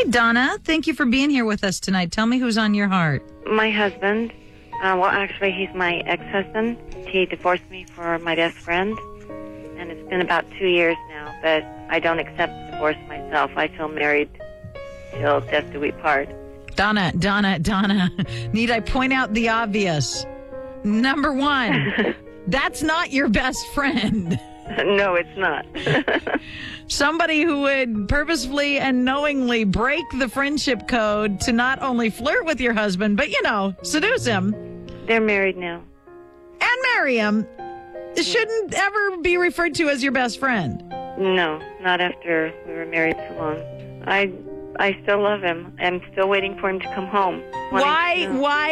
Hi, Donna. Thank you for being here with us tonight. Tell me who's on your heart. My husband. Well, actually, he's my ex-husband. He divorced me for my best friend, and it's been about 2 years now, but I don't accept the divorce myself. I feel married till death do we part. Donna. Need I point out the obvious? Number one, that's not your best friend. No, it's not. Somebody who would purposefully and knowingly break the friendship code to not only flirt with your husband, but, seduce him. They're married now. And marry him shouldn't ever be referred to as your best friend. No, not after we were married so long. I still love him. I'm still waiting for him to come home. Why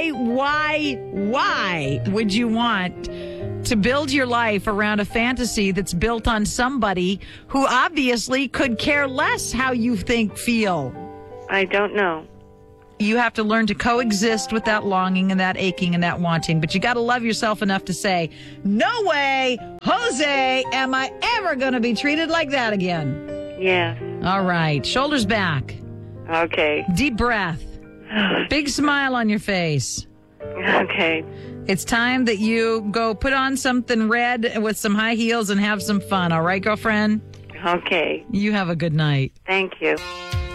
would you want to build your life around a fantasy that's built on somebody who obviously could care less how you feel? I don't know. You have to learn to coexist with that longing and that aching and that wanting. But you got to love yourself enough to say, no way, Jose, am I ever going to be treated like that again? Yes. All right. Shoulders back. Okay. Deep breath. Big smile on your face. Okay. It's time that you go put on something red with some high heels and have some fun. All right, girlfriend? Okay. You have a good night. Thank you.